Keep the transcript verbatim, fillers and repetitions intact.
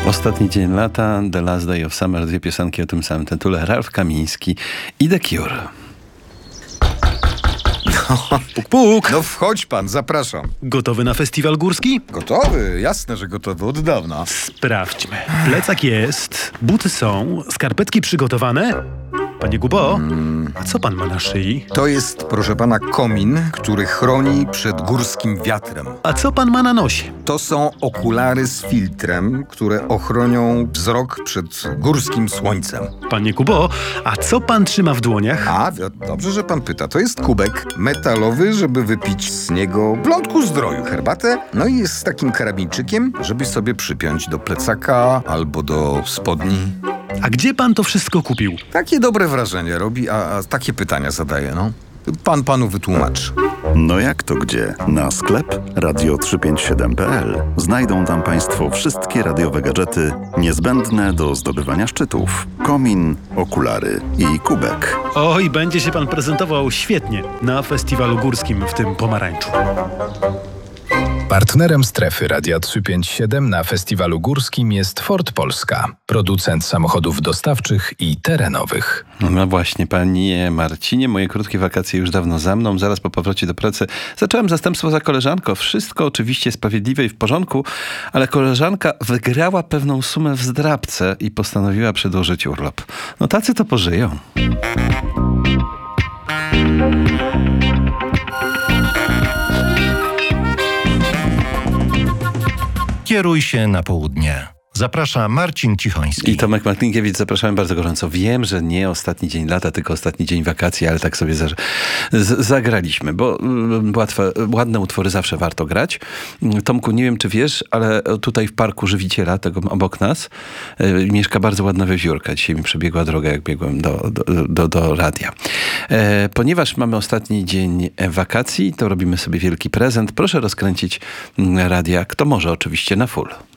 Ostatni dzień lata, The Last Day of Summer, dwie piosenki o tym samym tytule, Ralf Kamiński i The Cure. Puk, puk. No wchodź pan, zapraszam. Gotowy na festiwal górski? Gotowy? Jasne, że gotowy od dawna. Sprawdźmy. Plecak jest, buty są, skarpetki przygotowane. Panie Kubo, a co pan ma na szyi? To jest, proszę pana, komin, który chroni przed górskim wiatrem. A co pan ma na nosie? To są okulary z filtrem, które ochronią wzrok przed górskim słońcem. Panie Kubo, a co pan trzyma w dłoniach? A, wi- dobrze, że pan pyta. To jest kubek metalowy, żeby wypić z niego blądku zdroju, herbatę. No i jest z takim karabinczykiem, żeby sobie przypiąć do plecaka albo do spodni. A gdzie pan to wszystko kupił? Takie dobre wrażenie robi, a, a takie pytania zadaje, no. Pan panu wytłumaczy. No jak to gdzie? Na sklep radio trzysta pięćdziesiąt siedem kropka p l znajdą tam Państwo wszystkie radiowe gadżety niezbędne do zdobywania szczytów. Komin, okulary i kubek. Oj, będzie się pan prezentował świetnie na festiwalu górskim w tym pomarańczu. Partnerem strefy Radia trzysta pięćdziesiąt siedem na festiwalu górskim jest Ford Polska, producent samochodów dostawczych i terenowych. No właśnie, panie Marcinie, moje krótkie wakacje już dawno za mną. Zaraz po powrocie do pracy zacząłem zastępstwo za koleżanką. Wszystko oczywiście sprawiedliwe i w porządku, ale koleżanka wygrała pewną sumę w zdrabce i postanowiła przedłużyć urlop. No tacy to pożyją. Kieruj się na południe. Zaprasza Marcin Cichoński. I Tomek Martinkiewicz, zapraszamy bardzo gorąco. Wiem, że nie ostatni dzień lata, tylko ostatni dzień wakacji, ale tak sobie za, z, zagraliśmy, bo łatwe, ładne utwory zawsze warto grać. Tomku, nie wiem, czy wiesz, ale tutaj w Parku Żywiciela, tego obok nas, y, mieszka bardzo ładna wiewiórka. Dzisiaj mi przebiegła droga, jak biegłem do, do, do, do radia. E, ponieważ mamy ostatni dzień wakacji, to robimy sobie wielki prezent. Proszę rozkręcić radia, kto może oczywiście na full.